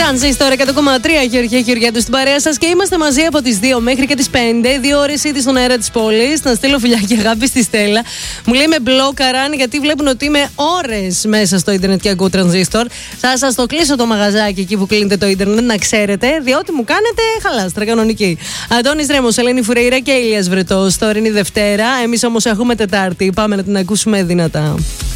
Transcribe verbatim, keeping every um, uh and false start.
Τρανζίστορ εκατό κόμμα τρία, Γεωργία Γεωργιάδου στην παρέα σας και είμαστε μαζί από τις δύο μέχρι και τις πέντε. Δύο ώρες ήδη στον αέρα της πόλης. Να στείλω φιλιά και αγάπη στη Στέλλα. Μου λέει με μπλόκαραν γιατί βλέπουν ότι είμαι ώρες μέσα στο ίντερνετ και ακούω Τρανζίστορ. Θα σας το κλείσω το μαγαζάκι εκεί που κλείνετε το ίντερνετ, να ξέρετε, διότι μου κάνετε χαλάστρα κανονική. Αντώνης Ρέμος, Ελένη Φουρέιρα και Ηλίας Βρετός. Τώρα είναι η Δευτέρα. Εμείς όμως έχουμε Τετάρτη. Πάμε να την ακούσουμε δυνατά.